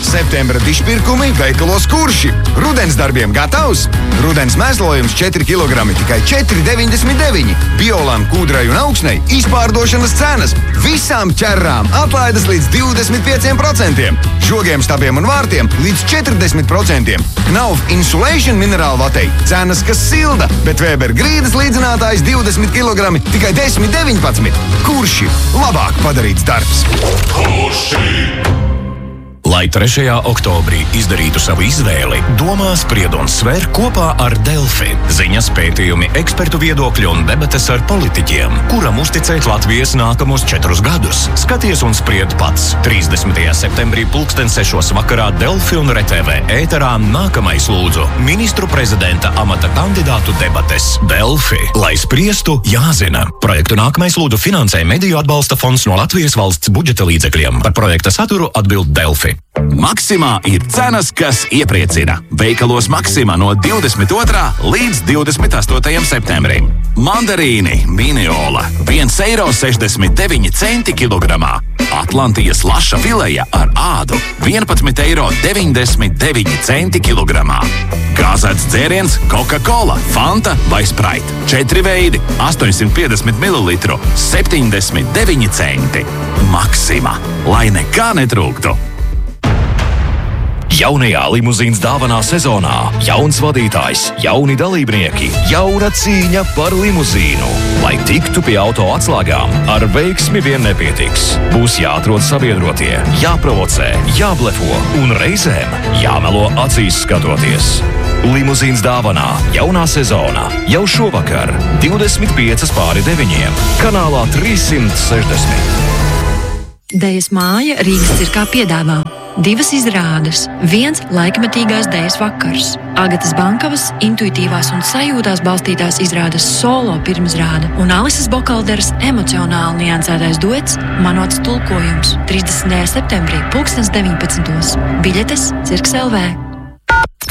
Septembra dišpirkumi veikalos Kurši. Rudens darbiem gatavs? Rudens mēslojums 4 kg tikai 4,99. Biolam, kūdrai un augsnei izpārdošanas cenas. Visām ķerrām atlaides līdz 25%. Žogiem, stabiem un vārtiem līdz 40%. Knauf Insulation minerālu vatei cenas, kas silda, bet Weber grīdas līdzinātājs 20 kg tikai 10,19. Kurši? Labāk padarīts darbs. Lai 3. oktobrī izdarītu savu izvēli, domā, spried un sver kopā ar Delfi. Ziņas, pētījumi, ekspertu viedokļi un debates ar politiķiem, kuram uzticēt Latvijas nākamos 4 gadus. Skaties un spried pats. 30. septembrī 6:00 vakarā Delfi un RTV ēterā nākamais lūdzu ministru prezidenta amata kandidātu debates. Delfi, lai spriestu, jāzina. Projektu nākamais lūdzu finansē Mediju atbalsta fonds no Latvijas valsts budžeta līdzekļiem. Par projekta saturu atbild Delfi. Maksimā ir cenas, kas iepriecina. Veikalos Maksimā no 22. līdz 28. septembrim. Mandarīni Miniola 1,69 eiro kilogramā. Atlantijas laša fileja ar ādu 11,99 eiro kilogramā. Gāzēts dzēriens Coca-Cola, Fanta vai Sprite. 4 veidi, 850 ml, 79 centi. Maksimā, lai nekā netrūktu. Jaunajā limuzīnas dāvanā sezonā jauns vadītājs, jauni dalībnieki, jauna cīņa par limuzīnu. Lai tiktu pie auto atslēgām, ar veiksmi vien nepietiks. Būs jāatrod sabiedrotie, jāprovocē, jāblefo un reizēm jāmelo acīs skatoties. Limuzīnas dāvanā jaunā sezona jau šovakar 25:9 kanālā 360. Dejas māja Rīgas cirkā piedāvā 2 izrādes, 1 laikmetīgās dejas vakars, Agatas Bankavas intuitīvās un sajūtās balstītās izrādes solo pirmizrāde un Alises Bokalderas emocionāli niansētais duets Manots tulkojums 30. septembrī 19:00. Biļetes Cirks LV.